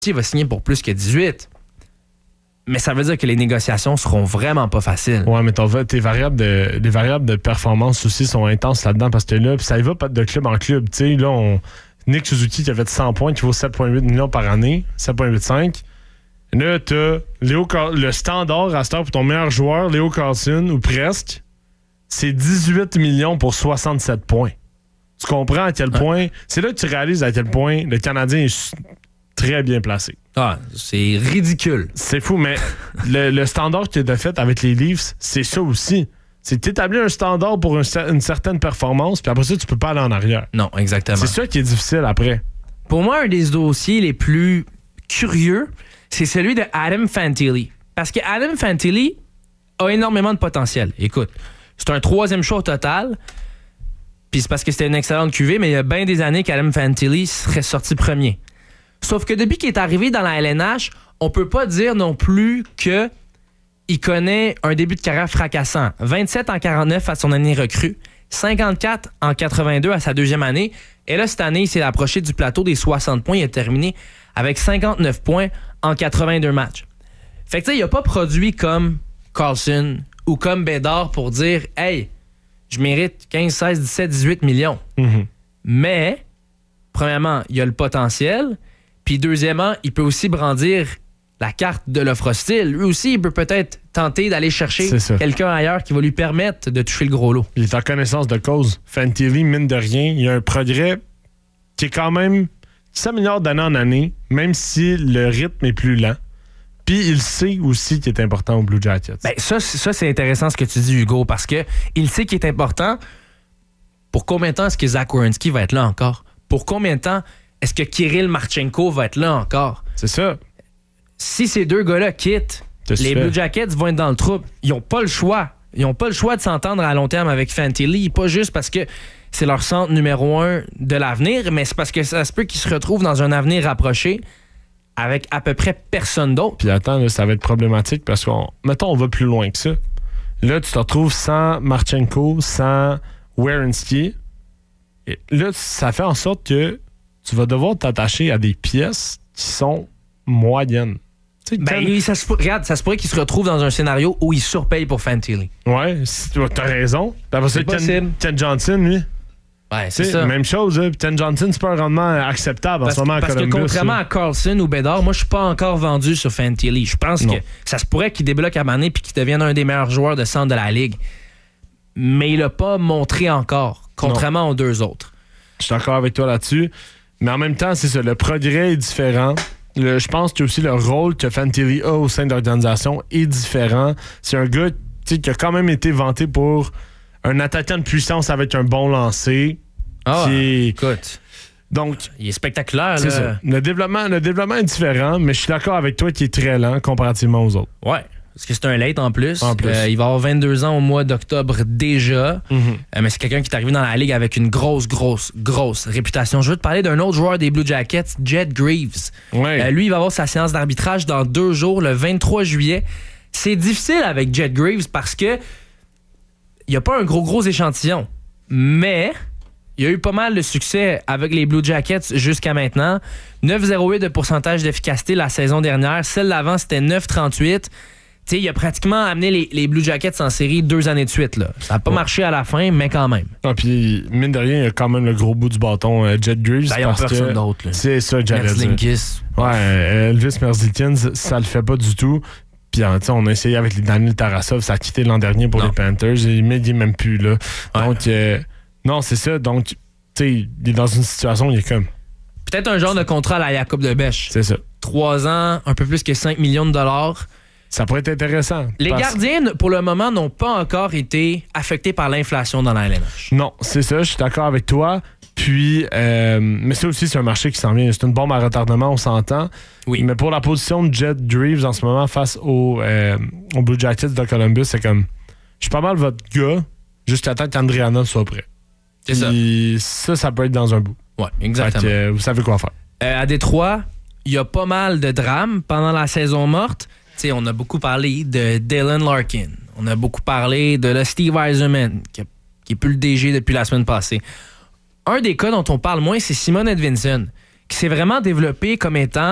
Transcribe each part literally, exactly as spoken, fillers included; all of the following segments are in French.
il va signer pour plus que dix-huit. Mais ça veut dire que les négociations seront vraiment pas faciles. Ouais, mais ton, tes variables de, les variables de performance aussi sont intenses là-dedans parce que là, puis ça y va pas de club en club. Tu sais, là, on, Nick Suzuki qui a fait cent points, qui vaut sept virgule huit millions par année, sept virgule quatre-vingt-cinq. Là, t'as Léo Car- le standard à cette heure pour ton meilleur joueur, Léo Carlson, ou presque, c'est dix-huit millions pour soixante-sept points. Tu comprends à quel point... Ouais. C'est là que tu réalises à quel point le Canadien est très bien placé. Ah, c'est ridicule. C'est fou, mais le, le standard que tu as fait avec les Leafs, c'est ça aussi. C'est d'établir un standard pour une, une certaine performance, puis après ça, tu peux pas aller en arrière. Non, exactement. C'est ça qui est difficile après. Pour moi, un des dossiers les plus curieux, c'est celui de Adam Fantilli. Parce que Adam Fantilli a énormément de potentiel. Écoute, c'est un troisième choix au total, puis c'est parce que c'était une excellente cuvée, mais il y a bien des années qu'Adam Fantilli serait sorti premier. Sauf que depuis qu'il est arrivé dans la L N H, on peut pas dire non plus que il connaît un début de carrière fracassant. vingt-sept en quarante-neuf à son année recrue, cinquante-quatre en quatre-vingt-deux à sa deuxième année. Et là, cette année, il s'est approché du plateau des soixante points. Il a terminé avec cinquante-neuf points en quatre-vingt-deux matchs. Fait que tu sais, il a pas produit comme Carlson ou comme Bédard pour dire « Hey, je mérite quinze, seize, dix-sept, dix-huit millions. Mm-hmm. » Mais, premièrement, il a le potentiel. Puis deuxièmement, il peut aussi brandir la carte de l'offre hostile. Lui aussi, il peut peut-être tenter d'aller chercher quelqu'un ailleurs qui va lui permettre de toucher le gros lot. Il est en connaissance de cause. Fantilli, mine de rien, il y a un progrès qui est quand même... qui s'améliore d'année en année, même si le rythme est plus lent. Puis il sait aussi qu'il est important aux Blue Jackets. Ben, ça, ça, c'est intéressant ce que tu dis, Hugo, parce que il sait qu'il est important. Pour combien de temps est-ce que Zach Werenski va être là encore? Pour combien de temps est-ce que Kirill Marchenko va être là encore? C'est ça. Si ces deux gars-là quittent, Qu'est-ce les Blue Jackets vont être dans le trouble. Ils n'ont pas le choix. Ils n'ont pas le choix de s'entendre à long terme avec Fantilli. Pas juste parce que c'est leur centre numéro un de l'avenir, mais c'est parce que ça se peut qu'ils se retrouvent dans un avenir rapproché avec à peu près personne d'autre. Puis attends, là, ça va être problématique parce qu'on... Mettons, on va plus loin que ça. Là, tu te retrouves sans Marchenko, sans Werenski. Et là, ça fait en sorte que tu vas devoir t'attacher à des pièces qui sont moyennes. Ben, quel... ça se, regarde, ça se pourrait qu'il se retrouve dans un scénario où il surpaye pour Fantilli. Ouais, t'as raison. Après ça, Ken, Ken Johnson, lui. Ouais, c'est ça. Même chose. Hein. Ken Johnson, c'est pas un rendement acceptable parce en ce moment à Columbus. Parce que contrairement à Carlson ou Bédard, moi, je suis pas encore vendu sur Fantilli. Je pense non. que ça se pourrait qu'il débloque à Mané puis qu'il devienne un des meilleurs joueurs de centre de la Ligue. Mais il l'a pas montré encore, contrairement non. aux deux autres. Je suis d'accord avec toi là-dessus. Mais en même temps, c'est ça. Le progrès est différent. Le, je pense que aussi le rôle que Fantilli a au sein de l'organisation est différent. C'est un gars qui a quand même été vanté pour un attaquant de puissance avec un bon lancer. Ah, qui est... écoute. Donc, il est spectaculaire. C'est là. ça. Le développement, le développement est différent, mais je suis d'accord avec toi qu'il est très lent comparativement aux autres. Ouais. Parce que c'est un late en plus. En plus. Euh, il va avoir vingt-deux ans au mois d'octobre déjà. Mm-hmm. Euh, mais c'est quelqu'un qui est arrivé dans la Ligue avec une grosse, grosse, grosse réputation. Je veux te parler d'un autre joueur des Blue Jackets, Jed Greaves. Ouais. Euh, lui, il va avoir sa séance d'arbitrage dans deux jours, le vingt-trois juillet. C'est difficile avec Jed Greaves parce que il n'y a pas un gros, gros échantillon. Mais il y a eu pas mal de succès avec les Blue Jackets jusqu'à maintenant. neuf virgule zéro huit de pourcentage d'efficacité la saison dernière. Celle d'avant, c'était neuf virgule trente-huit. T'sais, il a pratiquement amené les, les Blue Jackets en série deux années de suite. Là. Ça n'a pas ouais. marché à la fin, mais quand même. Ah, puis, mine de rien, il y a quand même le gros bout du bâton, euh, Jed Greaves. Ben, il n'y a personne d'autre. C'est ça, j'allais dire. Ouais, euh, Elvis Merzlikins, ça le fait pas du tout. Puis, on a essayé avec les Daniel Tarasov, ça a quitté l'an dernier pour non. les Panthers, mais il n'est même plus là. Ouais. Donc, euh, non, c'est ça. Donc, tu sais, il est dans une situation où il est comme... Peut-être un genre de contrat à la Jacob de Bech. C'est ça. Trois ans, un peu plus que cinq millions de dollars. Ça pourrait être intéressant. Les parce... gardiens, pour le moment, n'ont pas encore été affectés par l'inflation dans la L N H. Non, c'est ça, je suis d'accord avec toi. Puis, euh, mais ça aussi, c'est un marché qui s'en vient. C'est une bombe à retardement, on s'entend. Oui. Mais pour la position de Jed Greaves en ce moment face aux, euh, aux Blue Jackets de Columbus, c'est comme, je suis pas mal votre gars jusqu'à temps qu'Andriana soit prêt. C'est Puis ça. ça, ça peut être dans un bout. Oui, exactement. Fait que, euh, vous savez quoi faire. Euh, à Détroit, il y a pas mal de drames pendant la saison morte. T'sais, on a beaucoup parlé de Dylan Larkin. On a beaucoup parlé de le Steve Yzerman, qui, qui est plus le D G depuis la semaine passée. Un des cas dont on parle moins, c'est Simon Edvinsson, qui s'est vraiment développé comme étant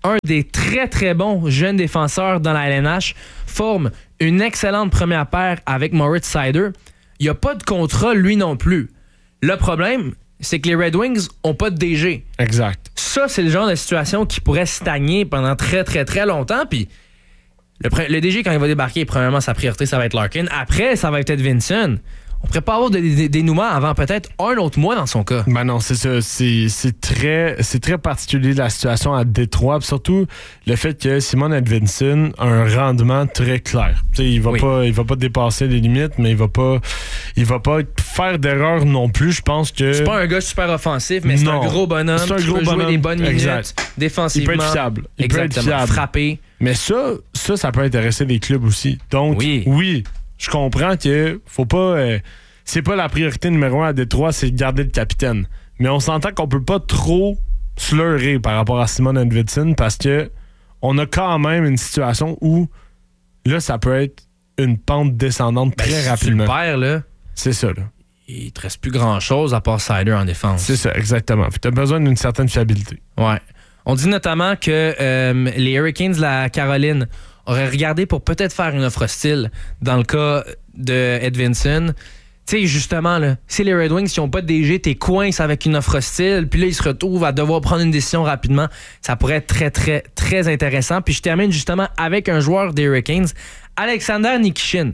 un des très très bons jeunes défenseurs dans la L N H, forme une excellente première paire avec Moritz Seider. Il n'y a pas de contrat, lui non plus. Le problème, c'est que les Red Wings n'ont pas de D G. Exact. Ça, c'est le genre de situation qui pourrait stagner pendant très très très longtemps. Puis le, le D G, quand il va débarquer, premièrement, sa priorité, ça va être Larkin. Après, ça va être Edvinsson. On pourrait pas avoir des, des dénouements avant peut-être un autre mois dans son cas. Ben non, c'est ça. C'est, c'est, très, c'est très particulier la situation à Détroit. Puis surtout, le fait que Simon Edvinsson a un rendement très clair. T'sais, il va oui. pas, il va pas dépasser les limites, mais il va pas, il va pas faire d'erreur non plus. Je pense que... C'est pas un gars super offensif, mais c'est non. un gros bonhomme. C'est un qui gros peut bonhomme. Jouer des bonnes minutes exact. Défensivement. Il peut être fiable. Il Exactement. peut être fiable. Frapper. Mais ça, ça, ça peut intéresser les clubs aussi. Donc, oui. oui Je comprends que faut pas. Euh, c'est pas la priorité numéro un à Détroit, c'est de garder le capitaine. Mais on s'entend qu'on peut pas trop se leurrer par rapport à Simon Edvinsson parce que on a quand même une situation où là, ça peut être une pente descendante ben, très si rapidement. Tu le perds, là. C'est ça, là. Il te reste plus grand-chose à part Seider en défense. C'est ça, exactement. Tu as besoin d'une certaine fiabilité. Ouais. On dit notamment que euh, les Hurricanes de la Caroline aurait regardé pour peut-être faire une offre hostile dans le cas de Edvinsson. Tu sais, justement, là, si les Red Wings n'ont pas de D G, t'es coincé avec une offre hostile, puis là, ils se retrouvent à devoir prendre une décision rapidement. Ça pourrait être très, très, très intéressant. Puis je termine justement avec un joueur des Hurricanes, Alexander Nikishin.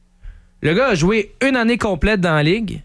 Le gars a joué une année complète dans la ligue,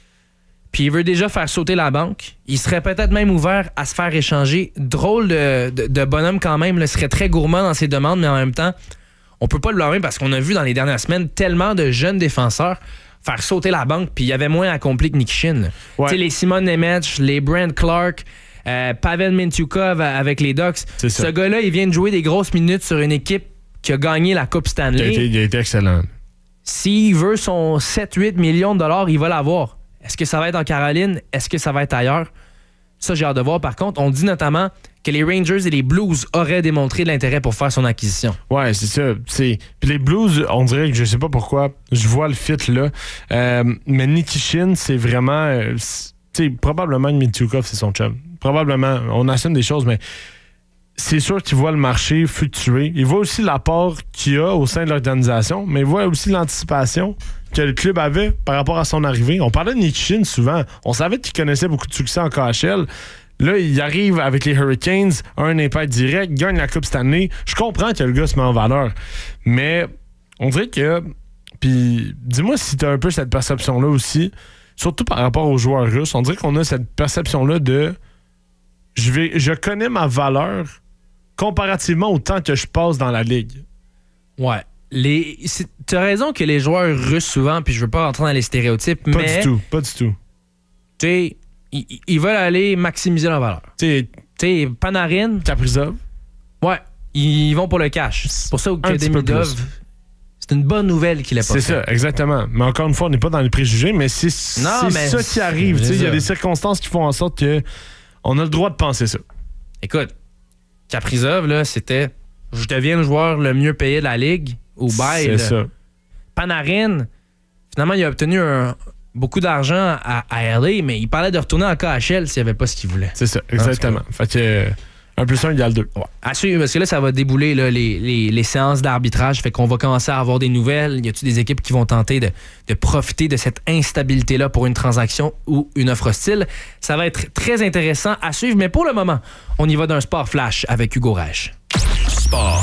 puis il veut déjà faire sauter la banque. Il serait peut-être même ouvert à se faire échanger. Drôle de, de, de bonhomme quand même. Il serait très gourmand dans ses demandes, mais en même temps, on peut pas le blâmer parce qu'on a vu dans les dernières semaines tellement de jeunes défenseurs faire sauter la banque, puis il y avait moins accompli que Nikishin. Ouais. Tu sais, les Simon Nemec, les Brent Clark, euh, Pavel Mintyukov avec les Ducks. Ce gars-là, il vient de jouer des grosses minutes sur une équipe qui a gagné la Coupe Stanley. Il a été, il a été excellent. S'il veut son sept à huit millions de dollars, il va l'avoir. Est-ce que ça va être en Caroline? Est-ce que ça va être ailleurs? Ça, j'ai hâte de voir. Par contre, on dit notamment que les Rangers et les Blues auraient démontré de l'intérêt pour faire son acquisition. Ouais, c'est ça. C'est... Puis les Blues, on dirait que je sais pas pourquoi, je vois le fit là. Euh, mais Nikishin, c'est vraiment... Euh, tu sais, probablement que Mintyukov, c'est son chum. Probablement. On assume des choses, mais c'est sûr qu'il voit le marché fluctuer. Il voit aussi l'apport qu'il y a au sein de l'organisation, mais il voit aussi l'anticipation que le club avait par rapport à son arrivée. On parlait de Nikishin souvent. On savait qu'il connaissait beaucoup de succès en K H L. Là, il arrive avec les Hurricanes, un impact direct, gagne la Coupe Stanley. Je comprends que le gars se met en valeur. Mais on dirait que... Puis dis-moi si tu as un peu cette perception-là aussi, surtout par rapport aux joueurs russes. On dirait qu'on a cette perception-là de... Je, vais, je connais ma valeur comparativement au temps que je passe dans la ligue. Ouais. Les, tu as raison que les joueurs russes, souvent, puis je veux pas rentrer dans les stéréotypes, pas mais... Pas du tout, pas du tout. Tu sais, ils, ils veulent aller maximiser leur valeur. Tu sais, Panarin... Kaprizov. Ouais, ils vont pour le cash. C'est pour ça que Demidov... C'est une bonne nouvelle qu'il a pas C'est fait. ça, exactement. Mais encore une fois, on n'est pas dans les préjugés, mais c'est, c'est mais ça qui arrive. Il y a des circonstances qui font en sorte que on a le droit de penser ça. Écoute, Kaprizov, là, c'était... Je deviens le joueur le mieux payé de la Ligue au bail. C'est ça. Panarin, finalement, il a obtenu un, beaucoup d'argent à, à L A, mais il parlait de retourner en K H L s'il n'y avait pas ce qu'il voulait. C'est ça, exactement. Fait que un plus un égale deux. Ouais. À suivre, parce que là, ça va débouler là, les, les, les séances d'arbitrage. Fait qu'on va commencer à avoir des nouvelles. Y a-t-il des équipes qui vont tenter de, de profiter de cette instabilité-là pour une transaction ou une offre hostile? Ça va être très intéressant à suivre. Mais pour le moment, on y va d'un sport flash avec Hugo Reich. Sport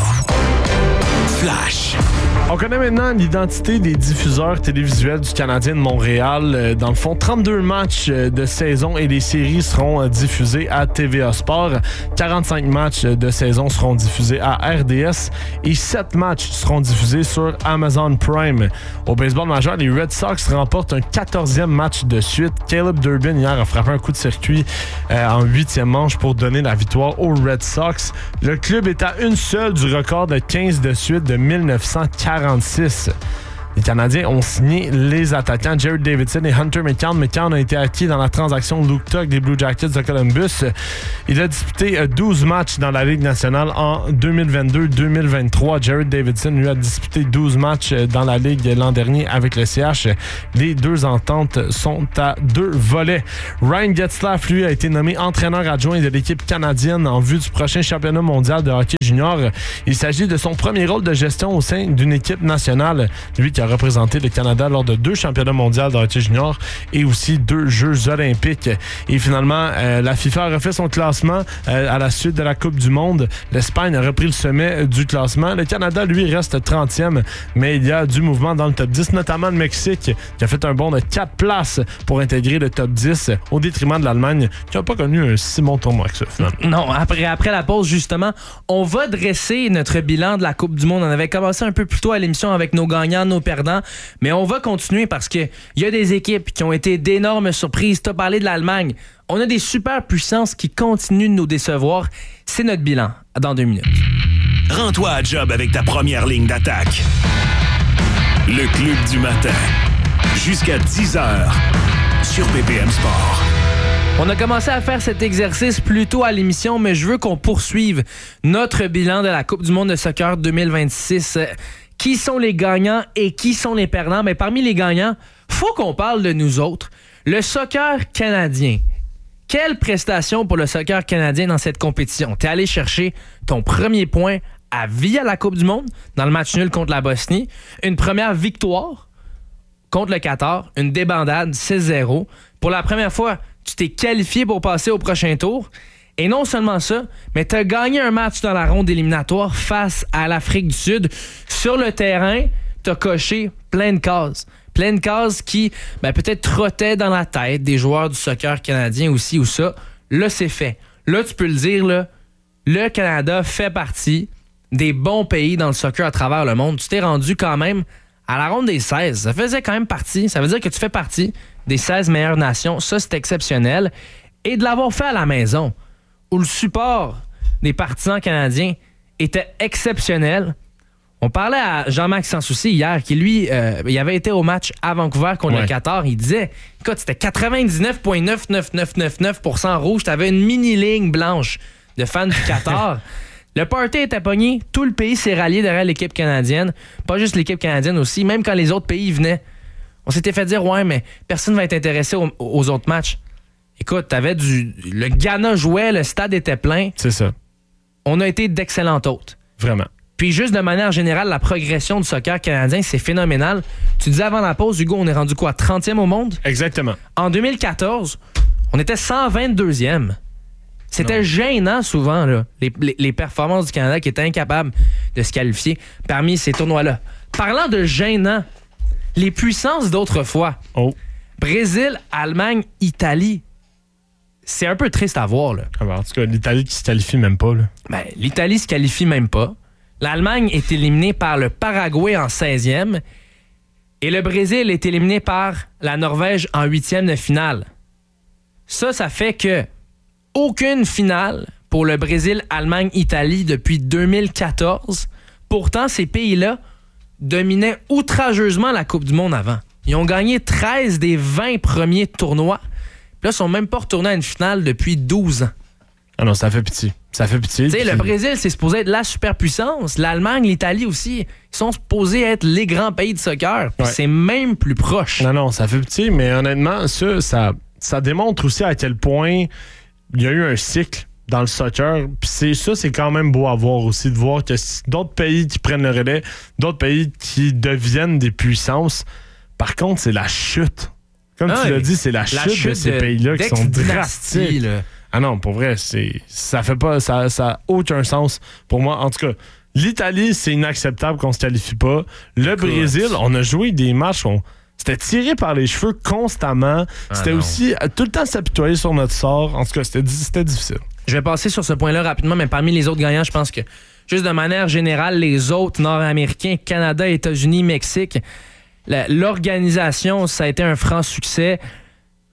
flash. On connaît maintenant l'identité des diffuseurs télévisuels du Canadien de Montréal. Dans le fond, trente-deux matchs de saison et les séries seront diffusés à T V A Sport. quarante-cinq matchs de saison seront diffusés à R D S et sept matchs seront diffusés sur Amazon Prime. Au baseball majeur, les Red Sox remportent un quatorzième match de suite. Caleb Durbin, hier, a frappé un coup de circuit euh, en huitième manche pour donner la victoire aux Red Sox. Le club est à une seule du record de quinze de suite de mille neuf cent quarante-six. Les Canadiens ont signé les attaquants Jared Davidson et Hunter McCann. McCann a été acquis dans la transaction Luke Tuck des Blue Jackets de Columbus. Il a disputé douze matchs dans la Ligue nationale en deux mille vingt-deux deux mille vingt-trois. Jared Davidson, lui, a disputé douze matchs dans la Ligue l'an dernier avec le C H. Les deux ententes sont à deux volets. Ryan Getzlaf, lui, a été nommé entraîneur adjoint de l'équipe canadienne en vue du prochain championnat mondial de hockey junior. Il s'agit de son premier rôle de gestion au sein d'une équipe nationale. Lui qui a représenté le Canada lors de deux championnats mondiaux de hockey junior et aussi deux Jeux olympiques. Et finalement, euh, la FIFA a refait son classement euh, à la suite de la Coupe du Monde. L'Espagne a repris le sommet du classement. Le Canada, lui, reste trentième, mais il y a du mouvement dans le top dix, notamment le Mexique, qui a fait un bond de quatre places pour intégrer le top dix au détriment de l'Allemagne, qui n'a pas connu un si bon tournoi que ça, finalement. Non, après, après la pause, justement, on va dresser notre bilan de la Coupe du Monde. On avait commencé un peu plus tôt à l'émission avec nos gagnants, nos perdants, mais on va continuer parce qu'il y a des équipes qui ont été d'énormes surprises. Tu as parlé de l'Allemagne. On a des super puissances qui continuent de nous décevoir. C'est notre bilan dans deux minutes. Rends-toi à job avec ta première ligne d'attaque. Le Club du matin. Jusqu'à dix heures sur B P M Sport. On a commencé à faire cet exercice plus tôt à l'émission, mais je veux qu'on poursuive notre bilan de la Coupe du monde de soccer deux mille vingt-six. Qui sont les gagnants et qui sont les perdants? Mais parmi les gagnants, faut qu'on parle de nous autres. Le soccer canadien. Quelle prestation pour le soccer canadien dans cette compétition? T'es allé chercher ton premier point à vie à la Coupe du monde dans le match nul contre la Bosnie. Une première victoire contre le Qatar. Une débandade six zéro. Pour la première fois, tu t'es qualifié pour passer au prochain tour. Et non seulement ça, mais tu as gagné un match dans la ronde éliminatoire face à l'Afrique du Sud. Sur le terrain, tu as coché plein de cases. Plein de cases qui, ben, peut-être trottaient dans la tête des joueurs du soccer canadien aussi ou ça. Là, c'est fait. Là, tu peux le dire, là, le Canada fait partie des bons pays dans le soccer à travers le monde. Tu t'es rendu quand même à la ronde des seize. Ça faisait quand même partie. Ça veut dire que tu fais partie des seize meilleures nations. Ça, c'est exceptionnel. Et de l'avoir fait à la maison, où le support des partisans canadiens était exceptionnel. On parlait à Jean-Marc Sansouci hier, qui lui, euh, il avait été au match à Vancouver contre ouais. le Qatar. Il disait, écoute, c'était quatre-vingt-dix-neuf virgule neuf neuf neuf neuf neuf pour cent rouge. T'avais une mini-ligne blanche de fans du Qatar. Le party était pogné. Tout le pays s'est rallié derrière l'équipe canadienne. Pas juste l'équipe canadienne aussi. Même quand les autres pays venaient, on s'était fait dire, ouais, mais personne ne va être intéressé aux, aux autres matchs. Écoute, t'avais du. Le Ghana jouait, le stade était plein. C'est ça. On a été d'excellents hôtes. Vraiment. Puis juste de manière générale, la progression du soccer canadien, c'est phénoménal. Tu disais avant la pause, Hugo, on est rendu quoi? trentième au monde? Exactement. En deux mille quatorze, on était cent vingt-deuxième. C'était non. gênant souvent, là, les, les, les performances du Canada qui étaient incapables de se qualifier parmi ces tournois-là. Parlant de gênant, les puissances d'autrefois. Oh. Brésil, Allemagne, Italie. C'est un peu triste à voir, là. Ah ben, en tout cas, l'Italie qui se qualifie même pas, là. Ben, l'Italie se qualifie même pas. L'Allemagne est éliminée par le Paraguay en seizième. Et le Brésil est éliminé par la Norvège en huitième de finale. Ça, ça fait que aucune finale pour le Brésil, Allemagne, Italie depuis deux mille quatorze. Pourtant, ces pays-là dominaient outrageusement la Coupe du monde avant. Ils ont gagné treize des vingt premiers tournois. Puis là, ils sont même pas retournés à une finale depuis douze ans. Ah non, ça fait pitié. Ça fait pitié. Tu sais, puis... le Brésil, c'est supposé être la superpuissance. L'Allemagne, l'Italie aussi, ils sont supposés être les grands pays de soccer. Puis ouais. c'est même plus proche. Non, non, ça fait pitié, mais honnêtement, ça, ça, ça démontre aussi à quel point il y a eu un cycle dans le soccer. Puis c'est, ça, c'est quand même beau à voir aussi, de voir que d'autres pays qui prennent le relais, d'autres pays qui deviennent des puissances. Par contre, c'est la chute. Comme ah, tu l'as dit, c'est la, la chute, chute de ces de, pays-là qui sont drastiques. Là. Ah non, pour vrai, c'est, ça fait pas, ça, ça a aucun sens pour moi. En tout cas, l'Italie, c'est inacceptable qu'on se qualifie pas. Le Écoute. Brésil, on a joué des matchs, on, c'était tiré par les cheveux constamment. Ah c'était non. aussi tout le temps s'apitoyer sur notre sort. En tout cas, c'était, c'était difficile. Je vais passer sur ce point-là rapidement, mais parmi les autres gagnants, je pense que, juste de manière générale, les autres Nord-Américains, Canada, États-Unis, Mexique, la, l'organisation, ça a été un franc succès.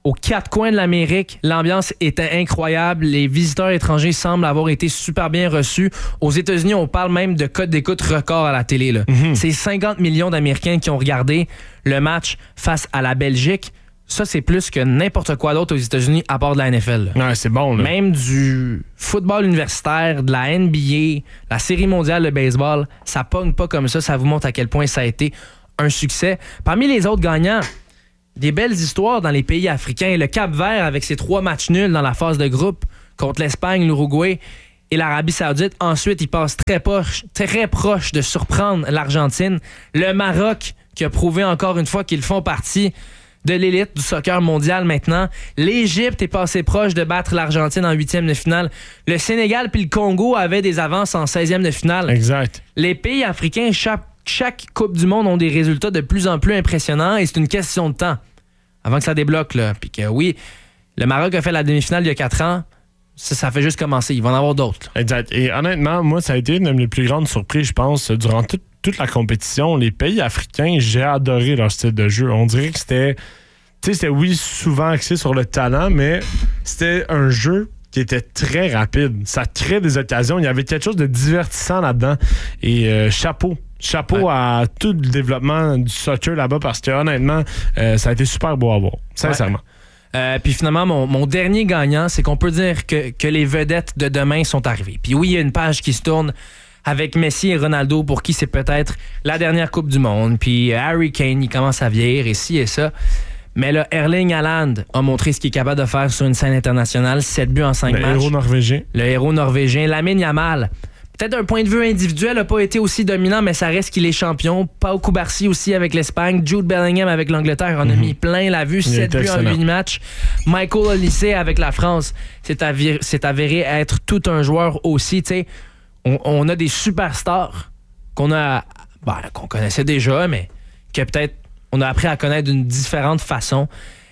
aux quatre coins de l'Amérique. L'ambiance était incroyable. Les visiteurs étrangers semblent avoir été super bien reçus. Aux États-Unis, on parle même de cote d'écoute record à la télé. Là. Mm-hmm. C'est cinquante millions d'Américains qui ont regardé le match face à la Belgique. Ça, c'est plus que n'importe quoi d'autre aux États-Unis à part de la N F L. Ouais, c'est bon. Là. Même du football universitaire, de la N B A, la Série mondiale de baseball, ça pogne pas comme ça. Ça vous montre à quel point ça a été un succès. Parmi les autres gagnants, des belles histoires dans les pays africains. Le Cap-Vert avec ses trois matchs nuls dans la phase de groupe contre l'Espagne, l'Uruguay et l'Arabie Saoudite. Ensuite, il passe très proche, très proche de surprendre l'Argentine. Le Maroc qui a prouvé encore une fois qu'ils font partie de l'élite du soccer mondial maintenant. L'Égypte est passé proche de battre l'Argentine en huitième de finale. Le Sénégal puis le Congo avaient des avances en seizième de finale. Exact. Les pays africains, chaque, chaque Coupe du Monde ont des résultats de plus en plus impressionnants et c'est une question de temps avant que ça débloque. Là. Puis que oui, le Maroc a fait la demi-finale il y a quatre ans. Ça, ça fait juste commencer. Il va en avoir d'autres. Là. Exact. Et honnêtement, moi, ça a été une des plus grandes surprises, je pense, durant toute toute la compétition. Les pays africains, j'ai adoré leur style de jeu. On dirait que c'était, tu sais, c'était oui, souvent axé sur le talent, mais c'était un jeu qui était très rapide. Ça crée des occasions. Il y avait quelque chose de divertissant là-dedans. Et euh, chapeau. Chapeau ouais. à tout le développement du soccer là-bas parce que honnêtement, euh, ça a été super beau à voir. Sincèrement. Ouais. Euh, puis finalement, mon, mon dernier gagnant, c'est qu'on peut dire que, que les vedettes de demain sont arrivées. Puis oui, il y a une page qui se tourne avec Messi et Ronaldo, pour qui c'est peut-être la dernière Coupe du Monde. Puis Harry Kane, il commence à vieillir, et ci et ça. Mais là, Erling Haaland a montré ce qu'il est capable de faire sur une scène internationale. sept buts en cinq matchs. Le héros norvégien. Le héros norvégien. Lamine Yamal, peut-être d'un point de vue individuel, n'a pas été aussi dominant, mais ça reste qu'il est champion. Pau Cubarsí aussi avec l'Espagne. Jude Bellingham avec l'Angleterre en a mm-hmm. mis plein la vue. sept buts en huit matchs. Michael Olise avec la France. C'est avéré, c'est avéré être tout un joueur aussi, tu sais. On, on a des superstars qu'on a ben, qu'on connaissait déjà, mais que peut-être on a appris à connaître d'une différente façon.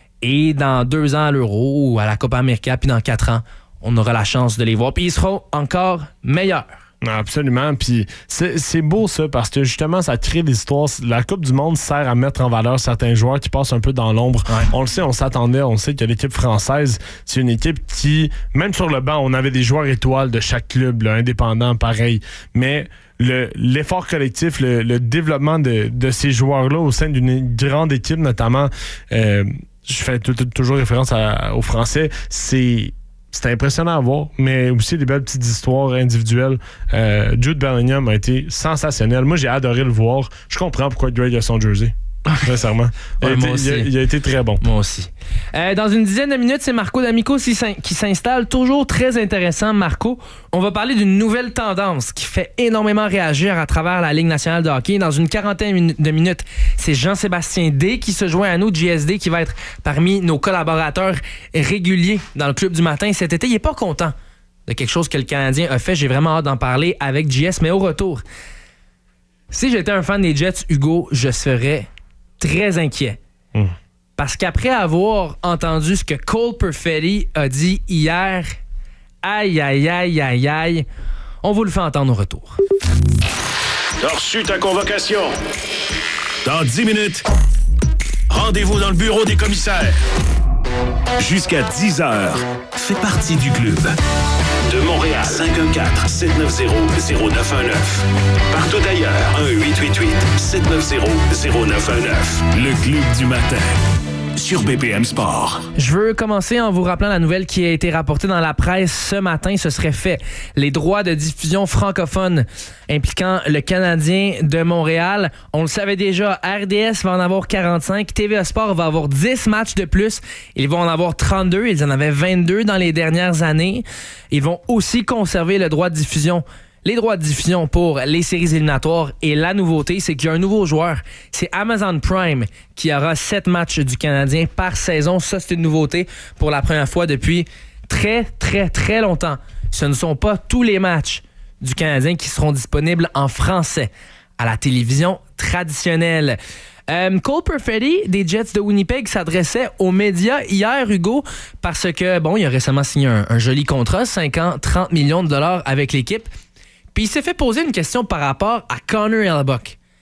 Et dans deux ans à l'Euro ou à la Copa América, puis dans quatre ans, on aura la chance de les voir. Puis ils seront encore meilleurs. Absolument. Puis c'est, c'est beau ça parce que justement, ça crée des histoires. La Coupe du Monde sert à mettre en valeur certains joueurs qui passent un peu dans l'ombre. Ouais. On le sait, on s'attendait. On sait que l'équipe française, c'est une équipe qui, même sur le banc, on avait des joueurs étoiles de chaque club, là, indépendant, pareil. Mais le, l'effort collectif, le, le développement de, de ces joueurs-là au sein d'une grande équipe, notamment, euh, je fais t- t- toujours référence à, aux Français, c'est... C'était impressionnant à voir, mais aussi des belles petites histoires individuelles. Euh, Jude Bellingham a été sensationnel. Moi, j'ai adoré le voir. Je comprends pourquoi Drake a son jersey. Sincèrement. Il, ouais, a été, il, a, il a été très bon. Moi aussi. Euh, dans une dizaine de minutes, c'est Marco D'Amico qui s'installe. Toujours très intéressant, Marco. On va parler d'une nouvelle tendance qui fait énormément réagir à travers la Ligue nationale de hockey. Dans une quarantaine de minutes, c'est Jean-Sébastien D qui se joint à nous, J S D, qui va être parmi nos collaborateurs réguliers dans le Club du matin. Cet été, il n'est pas content de quelque chose que le Canadien a fait. J'ai vraiment hâte d'en parler avec J S. Mais au retour, si j'étais un fan des Jets, Hugo, je serais très inquiet. Mmh. Parce qu'après avoir entendu ce que Cole Perfetti a dit hier, aïe, aïe, aïe, aïe, aïe, on vous le fait entendre au retour. T'as reçu ta convocation. Dans dix minutes, rendez-vous dans le bureau des commissaires. Jusqu'à dix heures, fais partie du club. De Montréal, cinq un quatre, sept neuf zéro, zéro neuf un neuf. Partout ailleurs, un huit huit huit, sept neuf zéro, zéro neuf un neuf. Le club du matin. Sur B P M Sport. Je veux commencer en vous rappelant la nouvelle qui a été rapportée dans la presse ce matin. Ce serait fait. Les droits de diffusion francophones impliquant le Canadien de Montréal. On le savait déjà, R D S va en avoir quarante-cinq. T V A Sport va avoir dix matchs de plus. Ils vont en avoir trente-deux. Ils en avaient vingt-deux dans les dernières années. Ils vont aussi conserver le droit de diffusion. Les droits de diffusion pour les séries éliminatoires. Et la nouveauté, c'est qu'il y a un nouveau joueur. C'est Amazon Prime qui aura sept matchs du Canadien par saison. Ça, c'est une nouveauté pour la première fois depuis très, très, très longtemps. Ce ne sont pas tous les matchs du Canadien qui seront disponibles en français à la télévision traditionnelle. Euh, Cole Perfetti des Jets de Winnipeg s'adressait aux médias hier, Hugo, parce que, bon, il a récemment signé un, un joli contrat, cinq ans, trente millions de dollars avec l'équipe. Puis il s'est fait poser une question par rapport à Connor Hellebuyck.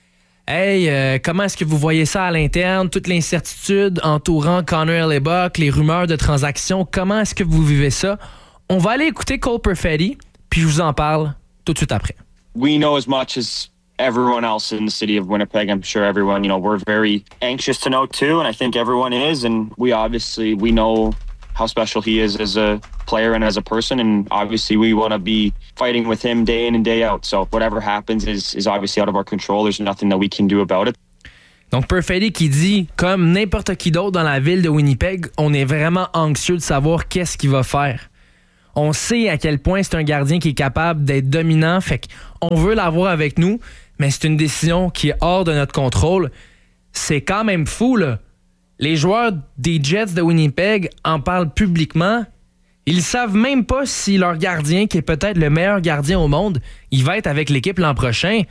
Hey, euh, comment est-ce que vous voyez ça à l'interne? Toute l'incertitude entourant Connor Hellebuyck, les rumeurs de transactions, comment est-ce que vous vivez ça? On va aller écouter Cole Perfetti, puis je vous en parle tout de suite après. We know as much as everyone else in the city of Winnipeg. I'm sure everyone, you know, we're very anxious to know too, and I think everyone is, and we obviously, we know how special he is as a player and as a person, and obviously we want to be fighting with him day in and day out. So whatever happens is, is obviously out of our control. There's nothing that we can do about it. Donc Perfetti qui dit, comme n'importe qui d'autre dans la ville de Winnipeg, on est vraiment anxieux de savoir qu'est-ce qu'il va faire. On sait à quel point c'est un gardien qui est capable d'être dominant, fait qu'on veut l'avoir avec nous, mais c'est une décision qui est hors de notre contrôle. C'est quand même fou, là. Les joueurs des Jets de Winnipeg en parlent publiquement. Ils savent même pas si leur gardien, qui est peut-être le meilleur gardien au monde, il va être avec l'équipe l'an prochain.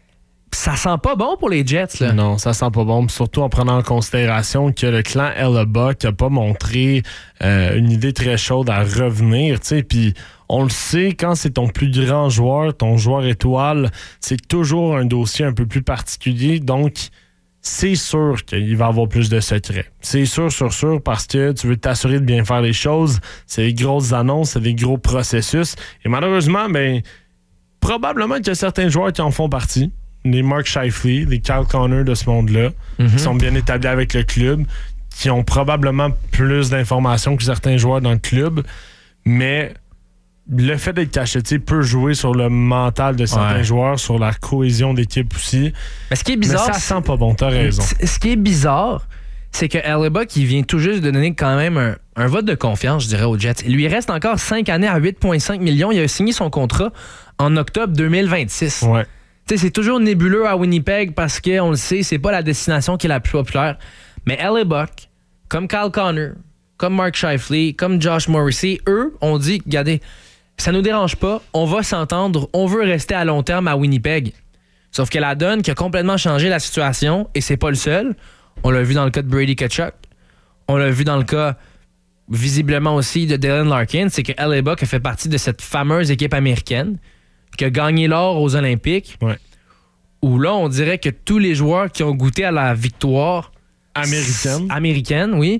Ça sent pas bon pour les Jets, là. Non, ça sent pas bon. Surtout en prenant en considération que le clan Hellebuyck n'a pas montré euh, une idée très chaude à revenir. Puis on le sait, quand c'est ton plus grand joueur, ton joueur étoile, c'est toujours un dossier un peu plus particulier. Donc, c'est sûr qu'il va avoir plus de secrets. C'est sûr, sûr, sûr, parce que tu veux t'assurer de bien faire les choses. C'est des grosses annonces, c'est des gros processus. Et malheureusement, ben, probablement qu'il y a certains joueurs qui en font partie. Les Mark Scheifele, les Kyle Connor de ce monde-là, mm-hmm. qui sont bien établis avec le club, qui ont probablement plus d'informations que certains joueurs dans le club. Mais le fait d'être cacheté peut jouer sur le mental de certains ouais. joueurs, sur la cohésion d'équipe aussi. Mais ce qui est bizarre, mais ça sent pas bon, t'as raison. Ce qui est bizarre, c'est que Hellebuyck, il vient tout juste de donner quand même un, un vote de confiance, je dirais, aux Jets. Il lui reste encore cinq années à huit virgule cinq millions. Il a signé son contrat en octobre deux mille vingt-six. Ouais. T'sais, c'est toujours nébuleux à Winnipeg parce qu'on le sait, c'est pas la destination qui est la plus populaire. Mais Hellebuyck, comme Kyle Connor, comme Mark Scheifele, comme Josh Morrissey, eux ont dit, regardez, ça nous dérange pas, on va s'entendre, on veut rester à long terme à Winnipeg. Sauf que la donne qui a complètement changé la situation, et c'est pas le seul. On l'a vu dans le cas de Brady Tkachuk. On l'a vu dans le cas, visiblement aussi, de Dylan Larkin. C'est que Hellebuyck a fait partie de cette fameuse équipe américaine qui a gagné l'or aux Olympiques. Ouais. Où là, on dirait que tous les joueurs qui ont goûté à la victoire américaine, américaine, oui,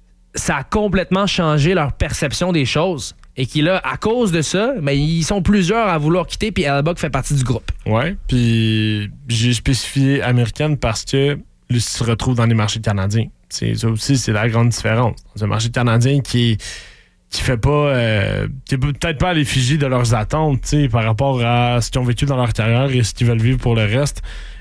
ça a complètement changé leur perception des choses. Et qui, là, à cause de ça, ben, ils sont plusieurs à vouloir quitter, puis Hellebuyck fait partie du groupe. Ouais, puis j'ai spécifié américaine parce que lui se retrouve dans les marchés canadiens. C'est, ça aussi, c'est la grande différence. C'est un marché canadien qui qui fait pas, euh, qui est peut-être pas à l'effigie de leurs attentes, tu sais, par rapport à ce qu'ils ont vécu dans leur carrière et ce qu'ils veulent vivre pour le reste.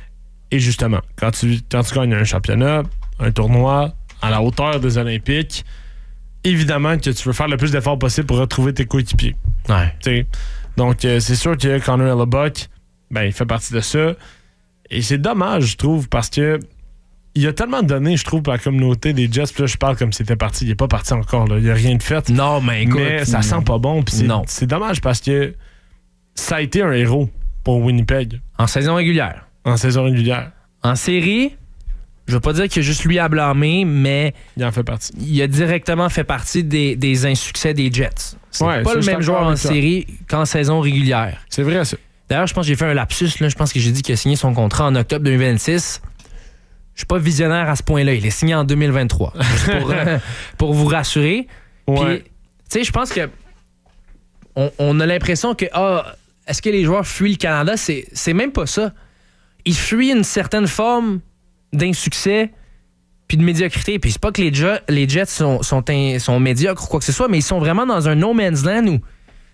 Et justement, quand tu, quand tu gagnes un championnat, un tournoi à la hauteur des Olympiques, évidemment que tu veux faire le plus d'efforts possible pour retrouver tes coéquipiers. Ouais. T'sais. Donc, euh, c'est sûr que Connor Hellebuyck, ben, il fait partie de ça. Et c'est dommage, je trouve, parce que il a tellement donné, je trouve, pour la communauté des Jets. Puis là, je parle comme s'il était parti. Il n'est pas parti encore. Là. Il n'y a rien de fait. Non, mais écoute. Mais ça sent pas bon. Puis c'est, non. c'est dommage parce que ça a été un héros pour Winnipeg. En saison régulière. En saison régulière. En série, je veux pas dire qu'il y a juste lui à blâmer, mais il en fait partie. Il a directement fait partie des, des insuccès des Jets. C'est ouais, pas le même joueur en série qu'en saison régulière. C'est vrai, ça. D'ailleurs, je pense que j'ai fait un lapsus. Là. Je pense que j'ai dit qu'il a signé son contrat en octobre deux mille vingt-six. Je suis pas visionnaire à ce point-là. Il est signé en deux mille vingt-trois. Juste pour, euh, pour vous rassurer. Ouais. Puis, tu sais, je pense que on, on a l'impression que ah, est-ce que les joueurs fuient le Canada? C'est, c'est même pas ça. Ils fuient une certaine forme d'insuccès puis de médiocrité. Puis c'est pas que les, jo- les Jets sont, sont, in- sont médiocres ou quoi que ce soit, mais ils sont vraiment dans un no man's land où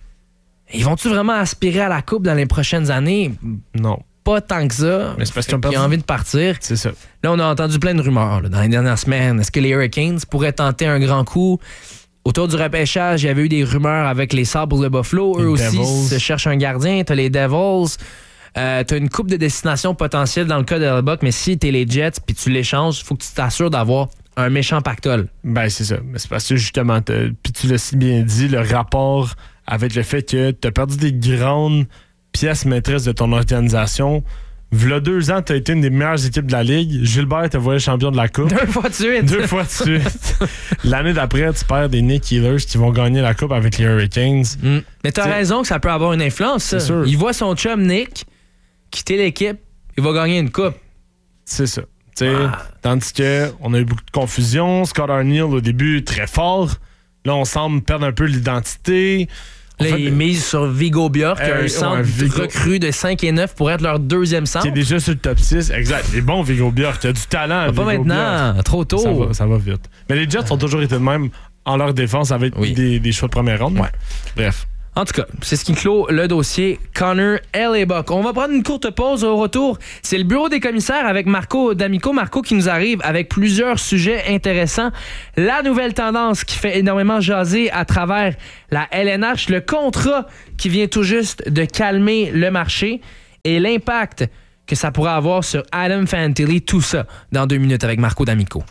ils vont-tu vraiment aspirer à la coupe dans les prochaines années? Non. Pas tant que ça. Mais c'est parce qu'ils ont perdu. envie de partir. C'est ça. Là, on a entendu plein de rumeurs là, dans les dernières semaines. Est-ce que les Hurricanes pourraient tenter un grand coup? Autour du repêchage, il y avait eu des rumeurs avec les Sabres de Buffalo. Eux les aussi Devils. se cherchent un gardien. T'as les Devils. Euh, t'as une coupe de destinations potentielles dans le cas de Hellebuyck, mais si t'es les Jets puis tu l'échanges, il faut que tu t'assures d'avoir un méchant pactole. Ben, c'est ça. Mais c'est parce que justement, puis tu l'as si bien dit, le rapport avec le fait que t'as perdu des grandes pièces maîtresses de ton organisation. V'là deux ans, t'as été une des meilleures équipes de la Ligue. Gilbert t'a voulu champion de la Coupe. Deux fois de suite. Deux fois de suite. L'année d'après, tu perds des Nick Healers qui vont gagner la Coupe avec les Hurricanes. Mm. Mais t'as T'sais, raison que ça peut avoir une influence, ça. C'est sûr. Il voit son chum Nick quitter l'équipe, il va gagner une coupe. C'est ça. Ah. Tandis qu'on a eu beaucoup de confusion. Scott Arniel, au début, très fort. Là, on semble perdre un peu l'identité. Là, fait, ils misent sur Viggo Bjork, euh, un centre ouais, Viggo... recru de cinq et neuf pour être leur deuxième centre. Qui est déjà sur le top six. Exact. Il est bon, Viggo Bjork. Il a du talent. Pas maintenant. Bjork. Trop tôt. Ça va, ça va vite. Mais les Jets ont toujours été de même en leur défense avec oui. des, des choix de première ronde. Ouais. Bref. En tout cas, c'est ce qui clôt le dossier Connor Hellebuyck. On va prendre une courte pause au retour. C'est le bureau des commissaires avec Marco D'Amico. Marco qui nous arrive avec plusieurs sujets intéressants. La nouvelle tendance qui fait énormément jaser à travers la L N H, le contrat qui vient tout juste de calmer le marché et l'impact que ça pourrait avoir sur Adam Fantilli. Tout ça dans deux minutes avec Marco D'Amico.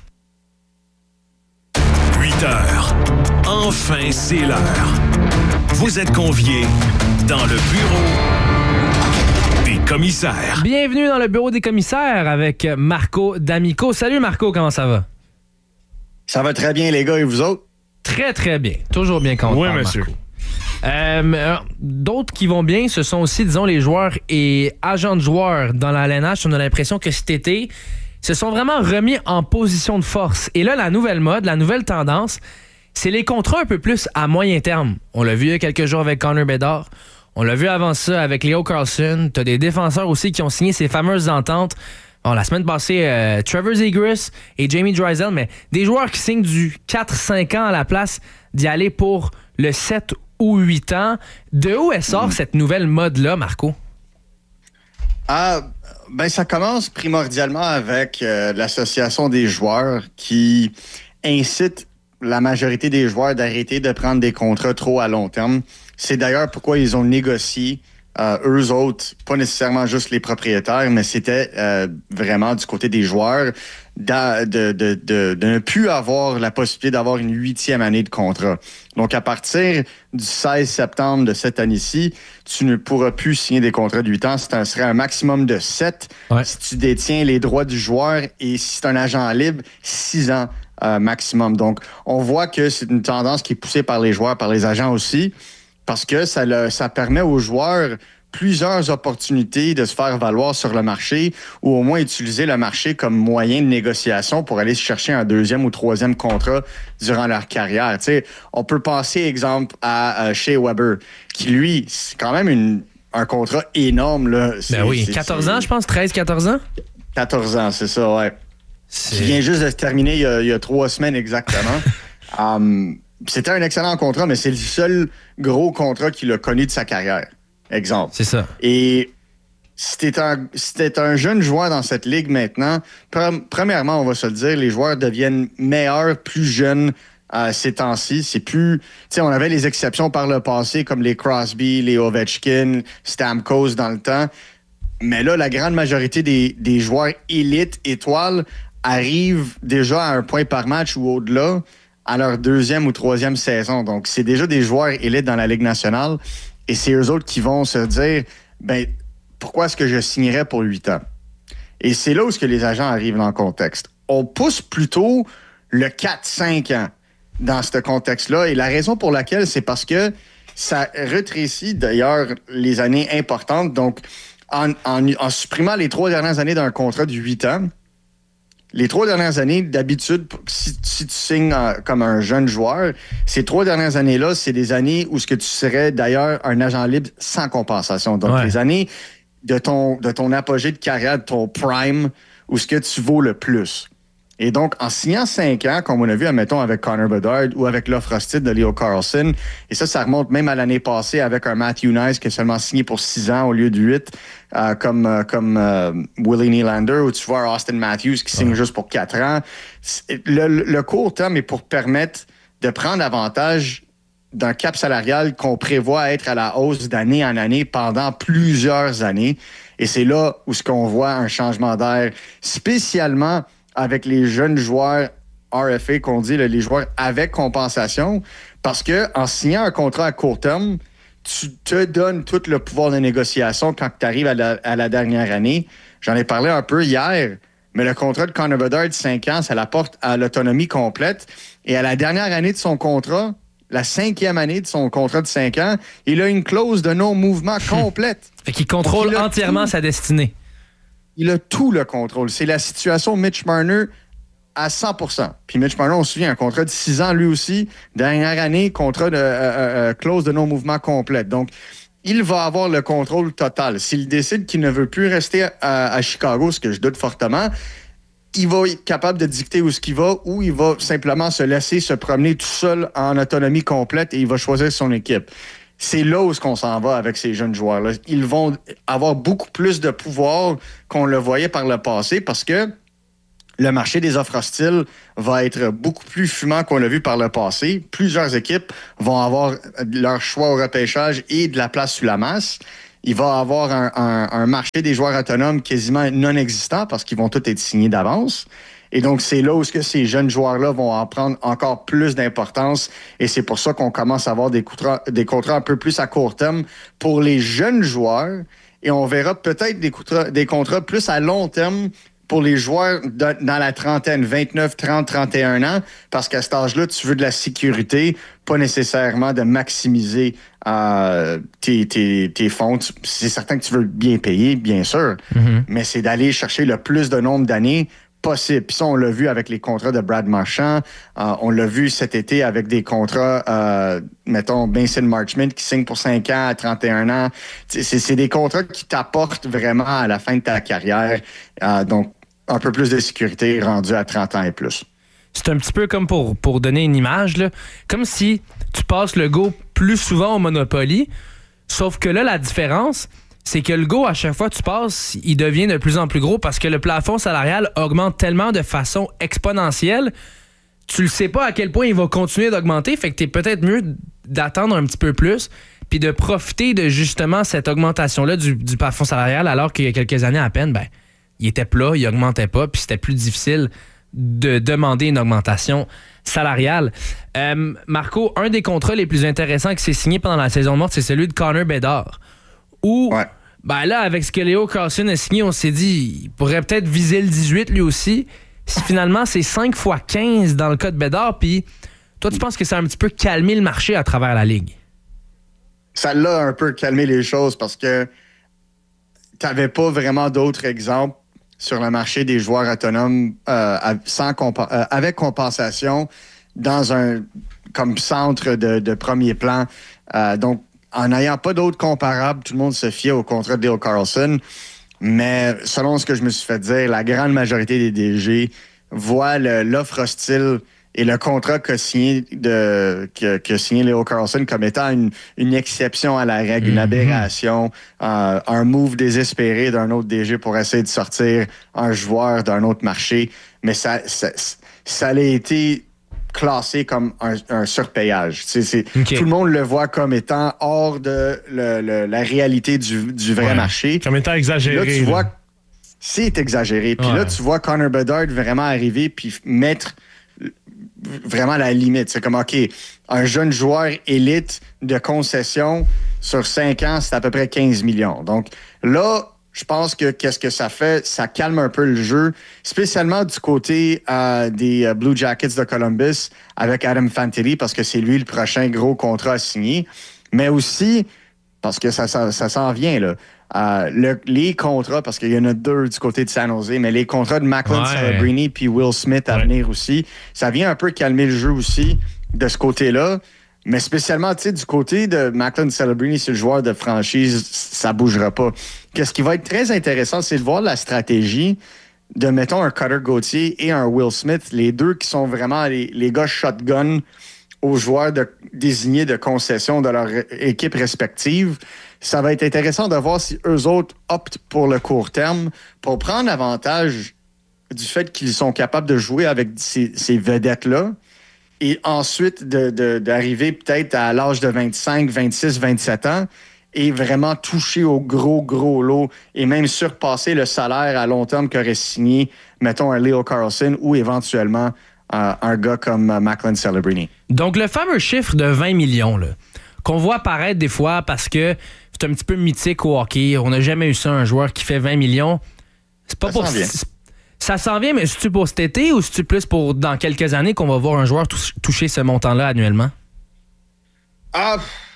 huit heures. Enfin, c'est l'heure. Vous êtes conviés dans le bureau des commissaires. Bienvenue dans le bureau des commissaires avec Marco D'Amico. Salut Marco, comment ça va? Ça va très bien les gars et vous autres? Très très bien, toujours bien content. Oui monsieur. Euh, d'autres qui vont bien, ce sont aussi disons les joueurs et agents de joueurs dans la L N H. On a l'impression que cet été, se sont vraiment remis en position de force. Et là, la nouvelle mode, la nouvelle tendance, c'est les contrats un peu plus à moyen terme. On l'a vu il y a quelques jours avec Connor Bedard. On l'a vu avant ça avec Leo Carlsson. T'as des défenseurs aussi qui ont signé ces fameuses ententes. Bon, la semaine passée, euh, Trevor Zegras et Jamie Drysdale, mais des joueurs qui signent du quatre cinq ans à la place d'y aller pour le sept ou huit ans. De où elle sort mmh. cette nouvelle mode-là, Marco? Ah, ben ça commence primordialement avec euh, l'association des joueurs qui incite la majorité des joueurs d'arrêter de prendre des contrats trop à long terme. C'est d'ailleurs pourquoi ils ont négocié, euh, eux autres, pas nécessairement juste les propriétaires, mais c'était euh, vraiment du côté des joueurs de, de, de, de, de ne plus avoir la possibilité d'avoir une huitième année de contrat. Donc, à partir du seize septembre de cette année-ci, tu ne pourras plus signer des contrats de huit ans. Ce serait un maximum de sept ouais. si tu détiens les droits du joueur et si c'est un agent libre, six ans. Euh, maximum. Donc, on voit que c'est une tendance qui est poussée par les joueurs, par les agents aussi, parce que ça, le, ça permet aux joueurs plusieurs opportunités de se faire valoir sur le marché ou au moins utiliser le marché comme moyen de négociation pour aller chercher un deuxième ou troisième contrat durant leur carrière. Tu sais, on peut penser, exemple, à euh, Shea Weber, qui, lui, c'est quand même une, un contrat énorme. Là. C'est, ben oui, c'est, quatorze c'est... ans, je pense, treize quatorze ans? quatorze ans, c'est ça, ouais. C'est... Qui vient juste de se terminer il y a, il y a trois semaines exactement. um, c'était un excellent contrat, mais c'est le seul gros contrat qu'il a connu de sa carrière. Exemple. C'est ça. Et si t'es un, si t'es un jeune joueur dans cette ligue maintenant, pre- premièrement, on va se le dire, les joueurs deviennent meilleurs, plus jeunes euh, ces temps-ci. C'est plus... Tu sais, on avait les exceptions par le passé, comme les Crosby, les Ovechkin, Stamkos dans le temps. Mais là, la grande majorité des, des joueurs élites, étoiles, arrivent déjà à un point par match ou au-delà à leur deuxième ou troisième saison. Donc, c'est déjà des joueurs élites dans la Ligue nationale et c'est eux autres qui vont se dire ben pourquoi est-ce que je signerais pour huit ans? Et c'est là où ce que les agents arrivent dans le contexte. On pousse plutôt le quatre cinq ans dans ce contexte-là et la raison pour laquelle, c'est parce que ça rétrécit d'ailleurs les années importantes. Donc, en, en, en supprimant les trois dernières années d'un contrat de huit ans, les trois dernières années, d'habitude, si, si tu signes euh, comme un jeune joueur, ces trois dernières années-là, c'est des années où ce que tu serais d'ailleurs un agent libre sans compensation. Donc, ouais. les années de ton, de ton apogée de carrière, de ton prime, où ce que tu vaux le plus. Et donc, en signant cinq ans, comme on a vu, admettons, avec Connor Bedard ou avec l'offre hostile de Leo Carlsson, et ça, ça remonte même à l'année passée avec un Matthew Nice qui a seulement signé pour six ans au lieu de huit, euh, comme, euh, comme euh, Willie Nylander, ou tu vois Austin Matthews qui signe ouais. juste pour quatre ans. Le, le court terme est pour permettre de prendre avantage d'un cap salarial qu'on prévoit être à la hausse d'année en année pendant plusieurs années. Et c'est là où ce qu'on voit un changement d'air, spécialement avec les jeunes joueurs R F A qu'on dit, là, les joueurs avec compensation, parce que en signant un contrat à court terme, tu te donnes tout le pouvoir de négociation quand tu arrives à la, à la dernière année. J'en ai parlé un peu hier, mais le contrat de Connor Bedard de cinq ans, ça l'apporte à l'autonomie complète. Et à la dernière année de son contrat, la cinquième année de son contrat de cinq ans, il a une clause de non-mouvement complète. Fait qu'il contrôle entièrement tout. sa destinée. il a tout le contrôle. C'est la situation Mitch Marner à cent pour cent. Puis Mitch Marner, on se souvient, un contrat de six ans lui aussi. Dernière année, contrat de euh, euh, clause de non-mouvement complète. Donc, il va avoir le contrôle total. S'il décide qu'il ne veut plus rester à, à Chicago, ce que je doute fortement, il va être capable de dicter où ce qu'il va, ou il va simplement se laisser se promener tout seul en autonomie complète et il va choisir son équipe. C'est là où on s'en va avec ces jeunes joueurs-là. Ils vont avoir beaucoup plus de pouvoir qu'on le voyait par le passé parce que le marché des offres hostiles va être beaucoup plus fumant qu'on l'a vu par le passé. Plusieurs équipes vont avoir leur choix au repêchage et de la place sous la masse. Il va y avoir un, un, un marché des joueurs autonomes quasiment non existant parce qu'ils vont tous être signés d'avance. Et donc, c'est là où ce que ces jeunes joueurs-là vont en prendre encore plus d'importance. Et c'est pour ça qu'on commence à avoir des contrats, des contrats un peu plus à court terme pour les jeunes joueurs. Et on verra peut-être des contrats, des contrats plus à long terme pour les joueurs de, dans la trentaine, vingt-neuf, trente, trente et un ans, parce qu'à cet âge-là, tu veux de la sécurité, pas nécessairement de maximiser euh, tes, tes, tes fonds. C'est certain que tu veux bien payer, bien sûr, mm-hmm. mais c'est d'aller chercher le plus de nombre d'années possible. Puis ça, on l'a vu avec les contrats de Brad Marchand. Euh, on l'a vu cet été avec des contrats, euh, mettons, Mason Marchment qui signe pour cinq ans à trente et un ans. C'est, c'est des contrats qui t'apportent vraiment à la fin de ta carrière. Euh, donc, un peu plus de sécurité rendu à trente ans et plus. C'est un petit peu comme pour, pour donner une image, là, comme si tu passes le go plus souvent au Monopoly, sauf que là, la différence, c'est que le go, à chaque fois que tu passes, il devient de plus en plus gros parce que le plafond salarial augmente tellement de façon exponentielle, tu le sais pas à quel point il va continuer d'augmenter, fait que t'es peut-être mieux d'attendre un petit peu plus puis de profiter de justement cette augmentation-là du, du plafond salarial alors qu'il y a quelques années à peine, ben il était plat, il augmentait pas, puis c'était plus difficile de demander une augmentation salariale. Euh, Marco, un des contrats les plus intéressants qui s'est signé pendant la saison morte, c'est celui de Connor Bedard. Où, ouais. ben là, avec ce que Leo Carlsson a signé, on s'est dit, il pourrait peut-être viser le dix-huit lui aussi. Si finalement, c'est cinq fois quinze dans le cas de Bedard, puis toi, tu penses que ça a un petit peu calmé le marché à travers la Ligue? Ça l'a un peu calmé les choses parce que t'avais pas vraiment d'autres exemples sur le marché des joueurs autonomes euh, sans compa- euh, avec compensation dans un comme centre de, de premier plan. Euh, donc, en n'ayant pas d'autres comparables, tout le monde se fiait au contrat de Leo Carlsson. Mais selon ce que je me suis fait dire, la grande majorité des D G voient le, l'offre hostile et le contrat qu'a signé, de, qu'a, qu'a signé Leo Carlsson comme étant une, une exception à la règle, mm-hmm. une aberration, euh, un move désespéré d'un autre D G pour essayer de sortir un joueur d'un autre marché. Mais ça, ça, ça a été classé comme un, un surpayage. C'est, c'est, okay. Tout le monde le voit comme étant hors de le, le, la réalité du, du vrai ouais. marché. Comme étant exagéré. Là, tu là. vois, c'est exagéré. Puis ouais. là, tu vois Connor Bedard vraiment arriver puis mettre vraiment la limite. C'est comme, OK, un jeune joueur élite de concession sur cinq ans, c'est à peu près quinze millions. Donc là, je pense que qu'est-ce que ça fait? Ça calme un peu le jeu, spécialement du côté euh, des Blue Jackets de Columbus avec Adam Fantilli, parce que c'est lui le prochain gros contrat à signer. Mais aussi, parce que ça, ça, ça s'en vient, là. Euh, le, les contrats, parce qu'il y en a deux du côté de San Jose, mais les contrats de Macklin ouais. Celebrini puis Will Smith à ouais. venir aussi, ça vient un peu calmer le jeu aussi de ce côté-là. Mais spécialement, tu sais, du côté de Macklin Celebrini, c'est le joueur de franchise, ça bougera pas. Qu'est-ce qui va être très intéressant, c'est de voir la stratégie de, mettons, un Cutter Gauthier et un Will Smith, les deux qui sont vraiment les, les gars shotgun aux joueurs de, désignés de concession de leur équipe respective. Ça va être intéressant de voir si eux autres optent pour le court terme pour prendre avantage du fait qu'ils sont capables de jouer avec ces, ces vedettes-là et ensuite de, de, d'arriver peut-être à l'âge de vingt-cinq, vingt-six, vingt-sept ans et vraiment toucher au gros, gros lot et même surpasser le salaire à long terme qu'aurait signé, mettons, un Leo Carlsson ou éventuellement euh, un gars comme uh, Macklin Celebrini. Donc, le fameux chiffre de vingt millions, là, qu'on voit apparaître des fois parce que c'est un petit peu mythique au hockey. On n'a jamais eu ça, un joueur qui fait vingt millions. C'est pas ça pour... S'en ça s'en vient, mais c'est-tu pour cet été ou c'est-tu plus pour dans quelques années qu'on va voir un joueur toucher ce montant-là annuellement? Ah,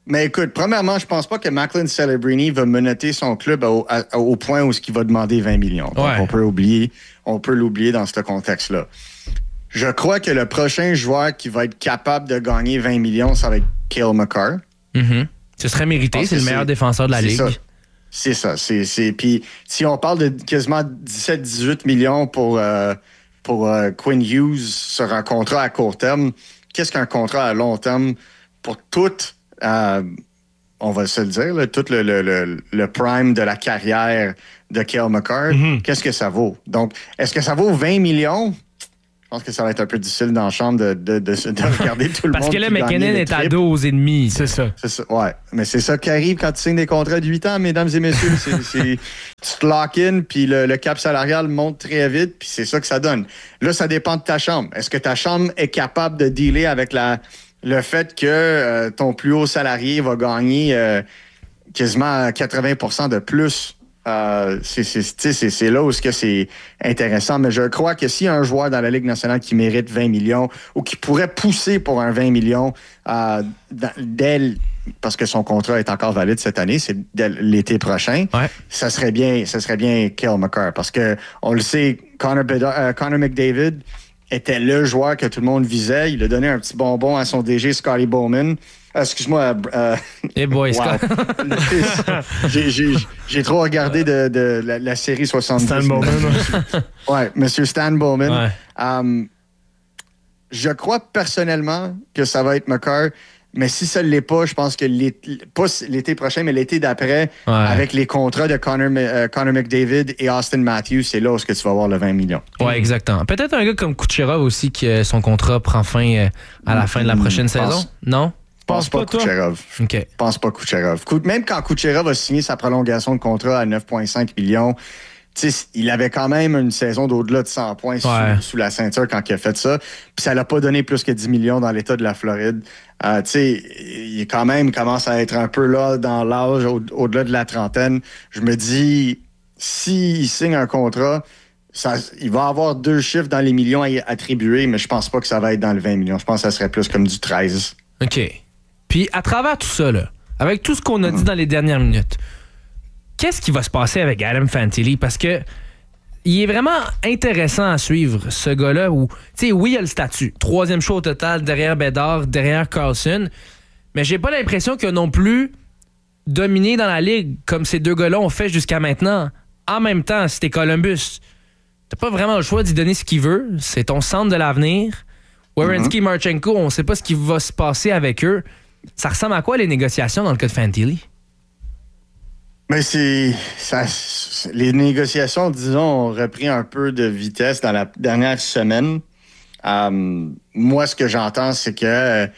Mais écoute, premièrement, je pense pas que Macklin Celebrini va menotter son club au, à, au point où il va demander vingt millions. Donc, ouais. on peut oublier, on peut l'oublier dans ce contexte-là. Je crois que le prochain joueur qui va être capable de gagner vingt millions, ça va être Cale Makar. Mm-hmm. Ce serait mérité, c'est le meilleur c'est, défenseur de la Ligue. Ça. C'est ça. C'est, c'est... Puis si on parle de quasiment dix-sept à dix-huit millions pour, euh, pour euh, Quinn Hughes sur un contrat à court terme, qu'est-ce qu'un contrat à long terme pour toute, euh, on va se le dire, là, tout le, le, le, le prime de la carrière de Cale Makar, mm-hmm. qu'est-ce que ça vaut? Donc, est-ce que ça vaut vingt millions? Je pense que ça va être un peu difficile dans la chambre de, de, de, de regarder tout le Parce monde. Parce que là, McKinnon est à douze et demi. C'est ça. C'est ça. Ouais. Mais c'est ça qui arrive quand tu signes des contrats de huit ans, mesdames et messieurs. c'est, c'est, tu te lock in, puis le, le cap salarial monte très vite, puis c'est ça que ça donne. Là, ça dépend de ta chambre. Est-ce que ta chambre est capable de dealer avec la, le fait que euh, ton plus haut salarié va gagner euh, quasiment quatre-vingts pour cent de plus? Euh, c'est, c'est, c'est, c'est là où ce que c'est intéressant, mais je crois que s'il y a un joueur dans la Ligue nationale qui mérite vingt millions ou qui pourrait pousser pour un vingt millions euh, dans, dès parce que son contrat est encore valide cette année, c'est dès l'été prochain, ouais. ça serait bien, ça serait bien Cale Makar parce que on le sait, Connor, Bedard, euh, Connor McDavid était le joueur que tout le monde visait. Il a donné un petit bonbon à son D G Scotty Bowman. Ah, excuse-moi. Euh, hey boy, wow. j'ai, j'ai, j'ai trop regardé de, de la, la série soixante-dix. Stan Bowman. Ouais, Monsieur Stan Bowman. Ouais. Um, je crois personnellement que ça va être Makar, mais si ça ne l'est pas, je pense que l'été, pas l'été prochain, mais l'été d'après, ouais. avec les contrats de Connor, euh, Connor McDavid et Austin Matthews, c'est là où tu vas avoir le vingt millions. Oui, exactement. Peut-être un gars comme Kucherov aussi, que son contrat prend fin euh, à la fin de la prochaine mmh, saison, pense, non? Je pense pas, pas Kucherov. Okay. Je pense pas Kucherov. Même quand Kucherov a signé sa prolongation de contrat à neuf virgule cinq millions, il avait quand même une saison d'au-delà de cent points ouais. sous, sous la ceinture quand il a fait ça. Puis ça l'a pas donné plus que dix millions dans l'État de la Floride. Euh, il quand même commence à être un peu là dans l'âge au- au-delà de la trentaine. Je me dis, s'il signe un contrat, ça, il va avoir deux chiffres dans les millions à y attribuer, mais je pense pas que ça va être dans le vingt millions. Je pense que ça serait plus comme du treize. OK. Puis à travers tout ça, là, avec tout ce qu'on a dit dans les dernières minutes, qu'est-ce qui va se passer avec Adam Fantilli? Parce que il est vraiment intéressant à suivre, ce gars-là, où, tu sais, oui, il a le statut. Troisième choix au total, derrière Bédard, derrière Carlson. Mais j'ai pas l'impression qu'il a non plus dominé dans la Ligue comme ces deux gars-là ont fait jusqu'à maintenant. En même temps, si t'es Columbus, t'as pas vraiment le choix d'y donner ce qu'il veut. C'est ton centre de l'avenir. Werenski, mm-hmm. Marchenko, on sait pas ce qui va se passer avec eux. Ça ressemble à quoi les négociations dans le cas de Fantilli? Mais c'est, ça, les négociations, disons, ont repris un peu de vitesse dans la dernière semaine. Euh, moi, ce que j'entends, c'est que euh,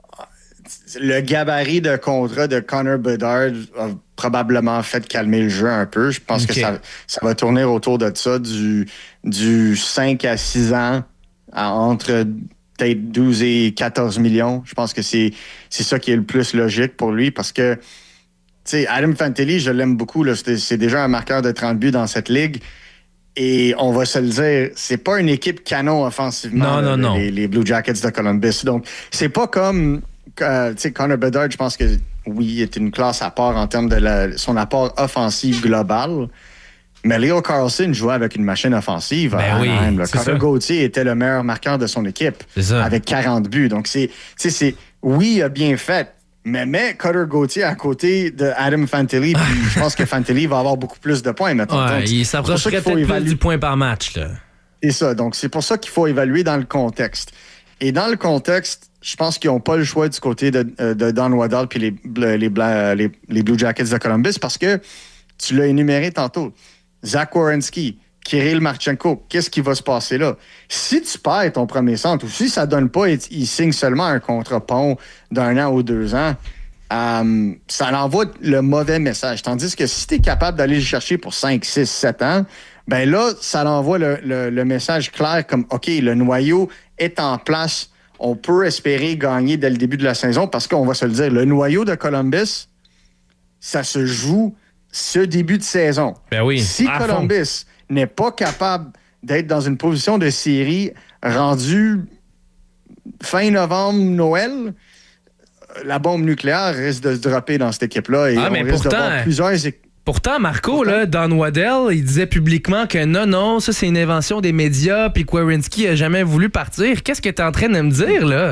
le gabarit de contrat de Connor Bedard a probablement fait calmer le jeu un peu. Je pense okay. que ça, ça va tourner autour de ça, du, du cinq à six ans, à, entre peut-être douze et quatorze millions. Je pense que c'est, c'est ça qui est le plus logique pour lui parce que t'sais, Adam Fantilli, je l'aime beaucoup. Là. C'est, c'est déjà un marqueur de trente buts dans cette ligue. Et on va se le dire, c'est pas une équipe canon offensivement, non, non, là, non. Les, les Blue Jackets de Columbus. Donc, c'est pas comme euh, Connor Bedard, je pense que oui, est une classe à part en termes de la, son apport offensif global. Mais Leo Carlson jouait avec une machine offensive. Ben oui, même, Connor Gauthier était le meilleur marqueur de son équipe avec quarante buts. Donc, c'est, c'est, oui, il a bien fait. Mais mets Cutter Gauthier à côté de Adam Fantilli, puis je pense que Fantilli va avoir beaucoup plus de points maintenant. Ouais, donc, il s'approcherait peut-être évaluer... plus du point par match. Là. C'est ça. Donc, c'est pour ça qu'il faut évaluer dans le contexte. Et dans le contexte, je pense qu'ils n'ont pas le choix du côté de, de Don Waddell puis les, les, les, les Blue Jackets de Columbus parce que tu l'as énuméré tantôt. Zach Werenski, Kirill Marchenko, qu'est-ce qui va se passer là? Si tu perds ton premier centre ou si ça ne donne pas et il signe seulement un contrat pont d'un an ou deux ans, euh, ça envoie le mauvais message. Tandis que si tu es capable d'aller le chercher pour cinq, six, sept ans, ben là, ça envoie le, le, le message clair comme OK, le noyau est en place. On peut espérer gagner dès le début de la saison parce qu'on va se le dire, le noyau de Columbus, ça se joue ce début de saison. Ben oui, si Columbus fond. n'est pas capable d'être dans une position de série rendue fin novembre, Noël, la bombe nucléaire risque de se dropper dans cette équipe-là. Et Ah, on mais risque pourtant, de voir plusieurs équipes. Pourtant, Marco, Pourtant. là, Don Waddell, il disait publiquement que non, non, ça, c'est une invention des médias, puis que Werenski a jamais voulu partir. Qu'est-ce que tu es en train de me dire, là?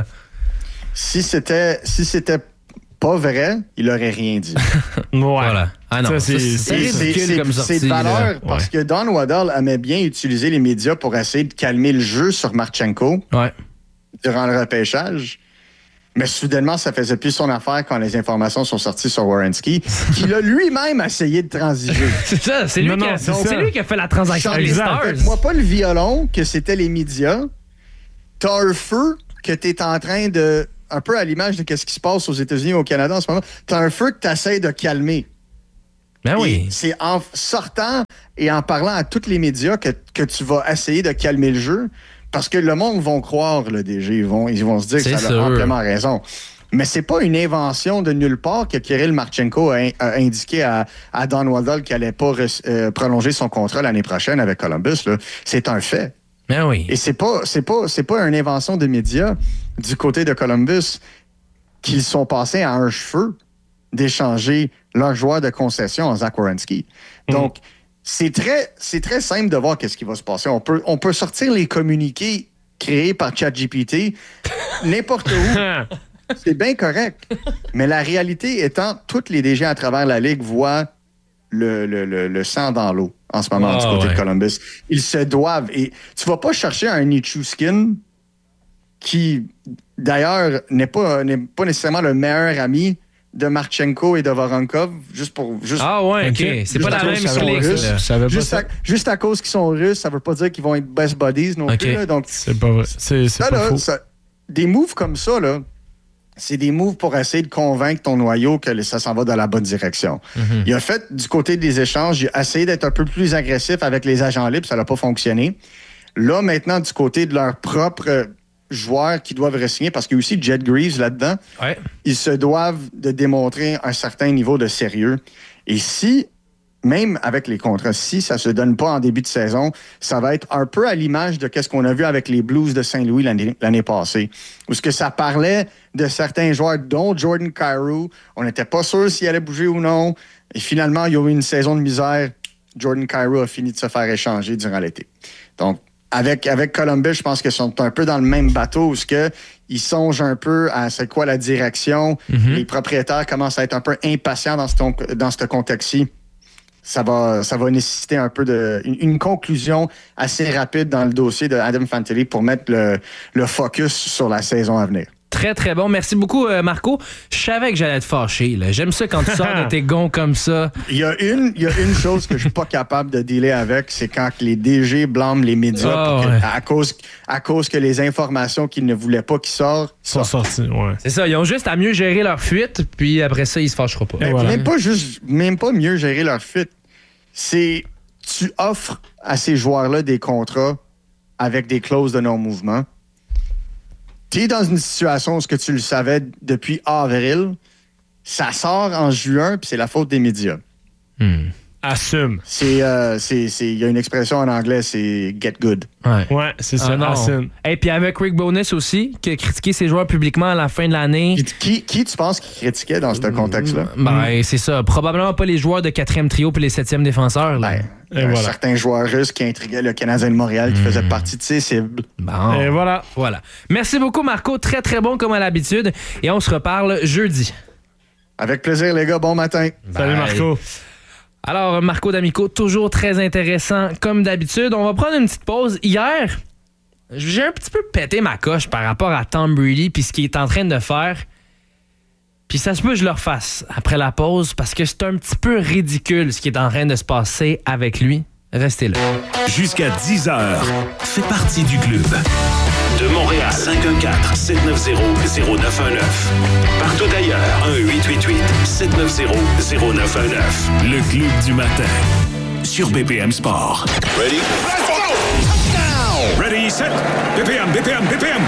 Si c'était, si c'était pas vrai, il aurait rien dit. Ouais. Voilà. Ah non, Ça, ça, c'est- c'est, c'est- ridicule c'est, comme c'est sortie. de valeur là. parce que Don Waddell aimait bien utiliser les médias pour essayer de calmer le jeu sur Marchenko Ouais. durant le repêchage. Mais soudainement, ça faisait plus son affaire quand les informations sont sorties sur Werenski, qu'il a lui-même essayé de transiger. C'est ça, c'est lui, Non, qui a, non, c'est c'est ça. lui qui a fait la transaction avec les Stars. Moi, pas le violon, que c'était les médias. T'as un feu que t'es en train de... Un peu à l'image de ce qui se passe aux États-Unis et au Canada en ce moment. T'as un feu que t'essayes de calmer. Ben oui. Et c'est en sortant et en parlant à tous les médias que, que tu vas essayer de calmer le jeu. Parce que le monde va croire, le D G. Ils vont, ils vont se dire C'est que ça sûr. a amplement raison. Mais c'est pas une invention de nulle part que Kirill Marchenko a, a indiqué à, à Don Waddell qu'il allait pas euh, prolonger son contrat l'année prochaine avec Columbus. Là. C'est un fait. Ben oui. Et c'est pas, c'est pas, c'est pas une invention de médias du côté de Columbus qu'ils sont passés à un cheveu d'échanger leur joueur de concession en Zach Werenski. Donc, c'est très, c'est très simple de voir qu'est-ce qui va se passer. On peut, on peut sortir les communiqués créés par ChatGPT n'importe où. C'est bien correct. Mais la réalité étant, tous les D G à travers la Ligue voient le, le, le, le sang dans l'eau en ce moment Oh, du côté ouais. de Columbus. Ils se doivent. Et tu vas pas chercher un Nichushkin qui, d'ailleurs, n'est pas, n'est pas nécessairement le meilleur ami de Marchenko et de Voronkov, juste pour... Juste, Ah ouais, OK. Ok. C'est Juste pas la à même cause qu'ils sont clique, russes. là. Je savais pas juste, ça. à, juste à cause qu'ils sont russes, ça veut pas dire qu'ils vont être best buddies non Ok. plus. Là. Donc, C'est pas vrai. C'est, c'est ça, pas là, faux. ça- des moves comme ça, là, c'est des moves pour essayer de convaincre ton noyau que ça s'en va dans la bonne direction. Mhm. Il a fait, du côté des échanges, il a essayé d'être un peu plus agressif avec les agents libres, ça n'a pas fonctionné. Là, maintenant, du côté de leurs propres joueurs qui doivent re-signer, parce qu'il y a aussi Jet Greaves là-dedans, Ouais. ils se doivent de démontrer un certain niveau de sérieux. Et si, même avec les contrats, si ça se donne pas en début de saison, ça va être un peu à l'image de ce qu'on a vu avec les Blues de Saint-Louis l'année, l'année passée, où ce que ça parlait de certains joueurs, dont Jordan Kyrou. On n'était pas sûr s'il allait bouger ou non. Et finalement, il y a eu une saison de misère. Jordan Kyrou a fini de se faire échanger durant l'été. Donc, Avec, avec Columbus, je pense qu'ils sont un peu dans le même bateau où ce que ils songent un peu à c'est quoi la direction. Mm-hmm. Les propriétaires commencent à être un peu impatients dans ce, dans ce contexte-ci. Ça va, ça va nécessiter un peu de une, une conclusion assez rapide dans le dossier de Adam Fantilli pour mettre le, le focus sur la saison à venir. Très, très bon. Merci beaucoup, euh, Marco. Je savais que j'allais te fâcher. Là. J'aime ça quand tu sors de tes gonds comme ça. Il y a une, il y a une chose que je suis pas capable de dealer avec, c'est quand les D G blâment les médias Ah, pour que- ouais. à, cause, à cause que les informations qu'ils ne voulaient pas qu'ils sortent Ils sont sortis, ouais. C'est ça, ils ont juste à mieux gérer leur fuite, puis après ça, ils se fâcheront pas. Mais voilà. Même pas juste, même pas mieux gérer leur fuite. C'est, tu offres à ces joueurs-là des contrats avec des clauses de non-mouvement. Tu es dans une situation où ce que tu le savais depuis avril, ça sort en juin, puis c'est la faute des médias. Hmm. Assume. C'est, euh, c'est, c'est, il y a une expression en anglais, c'est get good. Ouais. Ouais, c'est ça. Ah non. Assume. Et puis avec Rick Bowness aussi, qui a critiqué ses joueurs publiquement à la fin de l'année. Puis Qui, qui tu penses qui critiquait dans ce contexte-là? Ben, c'est ça. Probablement pas les joueurs de quatrième trio puis les septième défenseurs. Là. Ben, Et un voilà. certain joueur russe qui intriguait le Canadien de Montréal, qui faisait partie de ses cibles. Bon. Et voilà. Voilà. Merci beaucoup, Marco. Très, très bon comme à l'habitude. Et on se reparle jeudi. Avec plaisir, les gars. Bon matin. Salut, Bye. Marco. Alors, Marco D'Amico, toujours très intéressant comme d'habitude. On va prendre une petite pause. Hier, j'ai un petit peu pété ma coche par rapport à Tom Brady puis ce qu'il est en train de faire. Puis ça se peut que je le refasse après la pause parce que c'est un petit peu ridicule ce qui est en train de se passer avec lui. Restez là. Jusqu'à dix heures, fais partie du club. De Montréal, cinq un quatre, sept neuf zéro, zéro neuf un neuf. Partout ailleurs, un huit huit huit, sept neuf zéro, zéro neuf un neuf. Le club du matin, sur B P M Sport. Ready? Let's go! Ready, set, B P M, B P M, B P M.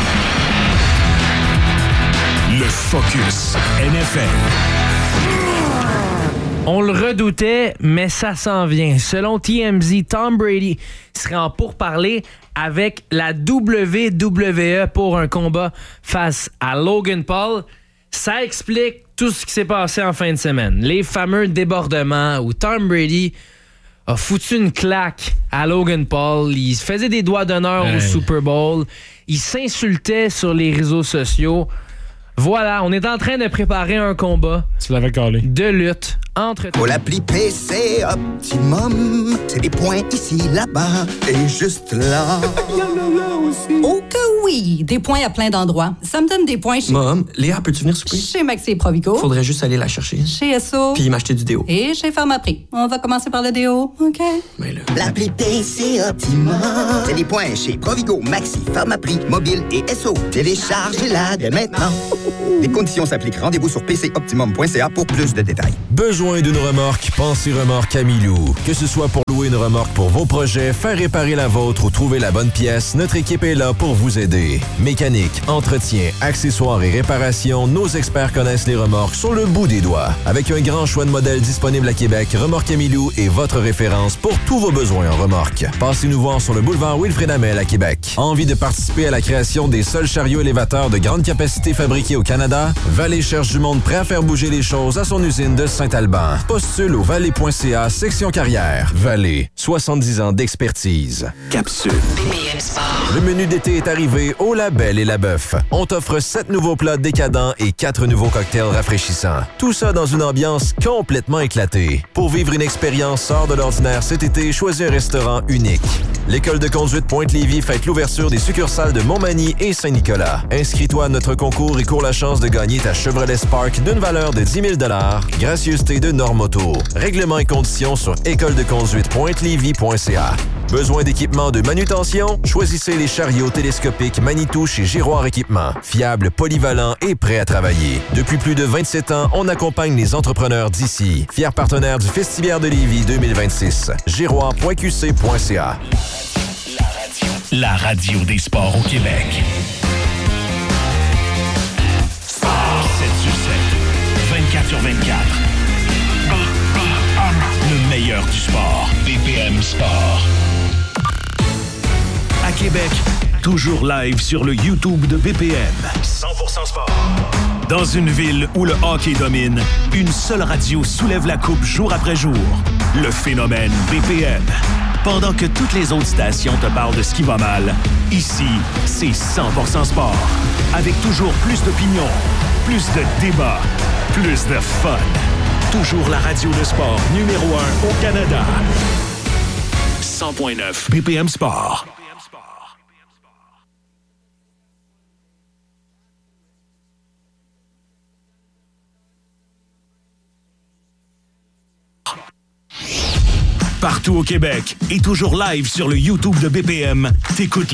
Le Focus N F L. On le redoutait, mais ça s'en vient. Selon T M Z, Tom Brady serait en pourparlers avec la W W E pour un combat face à Logan Paul. Ça explique tout ce qui s'est passé en fin de semaine. Les fameux débordements où Tom Brady a foutu une claque à Logan Paul. Il se faisait des doigts d'honneur hey. au Super Bowl. Il s'insultait sur les réseaux sociaux. Voilà, on est en train de préparer un combat tu l'avais collé. de lutte entre... Pour l'appli P C Optimum, c'est des points ici, là-bas et juste là. Oh que oui! Des points à plein d'endroits. Ça me donne des points chez... Mom, Léa, peux-tu venir souper? Chez Maxi et Provigo. Faudrait juste aller la chercher. Chez S O. Puis m'acheter du déo. Et chez Pharmaprix. On va commencer par le déo, OK? Mais là... L'appli P C Optimum, c'est des points chez Provigo, Maxi, Pharmaprix, Mobile et S O. Téléchargez-la dès maintenant. Les conditions s'appliquent. Rendez-vous sur p c optimum point c a pour plus de détails. Besoin d'une remorque? Pensez Remorque Amilou. Que ce soit pour louer une remorque pour vos projets, faire réparer la vôtre ou trouver la bonne pièce, notre équipe est là pour vous aider. Mécanique, entretien, accessoires et réparation, nos experts connaissent les remorques sur le bout des doigts. Avec un grand choix de modèles disponibles à Québec, Remorque Amilou est votre référence pour tous vos besoins en remorque. Passez nous voir sur le boulevard Wilfrid Hamel à Québec. Envie de participer à la création des seuls chariots élévateurs de grande capacité fabriqués au Canada? Vallée cherche du monde prêt à faire bouger les choses à son usine de Saint-Alban. Postule au vallée point c a, section carrière. Vallée, soixante-dix ans d'expertise. Capsule. B P M Sport. Le menu d'été est arrivé au La Belle et la Bœuf. On t'offre sept nouveaux plats décadents et quatre nouveaux cocktails rafraîchissants. Tout ça dans une ambiance complètement éclatée. Pour vivre une expérience hors de l'ordinaire cet été, choisis un restaurant unique. L'École de conduite Pointe-Lévis fête l'ouverture des succursales de Montmagny et Saint-Nicolas. Inscris-toi à notre concours et cours la chance de gagner ta Chevrolet Spark d'une valeur de dix mille dollars, gracieuseté de Normoto. Règlements et conditions sur école de conduite pointe lévis point c a. Besoin d'équipement de manutention? Choisissez les chariots télescopiques Manitou chez Giroir Équipement. Fiable, polyvalent et prêt à travailler. Depuis plus de vingt-sept ans, on accompagne les entrepreneurs d'ici. Fier partenaire du Festivière de Lévis deux mille vingt-six. giroir point q c point c a. La radio des sports au Québec. sept sur sept, vingt-quatre sur vingt-quatre. Le meilleur du sport. B P M Sport. À Québec, toujours live sur le YouTube de B P M. cent pour cent sport. Dans une ville où le hockey domine, une seule radio soulève la coupe jour après jour. Le phénomène B P M. Pendant que toutes les autres stations te parlent de ce qui va mal, ici, c'est cent pour cent sport. Avec toujours plus d'opinions, plus de débats, plus de fun. Toujours la radio de sport numéro un au Canada. cent point neuf B P M Sport. Partout au Québec et toujours live sur le YouTube de B P M, t'écoutes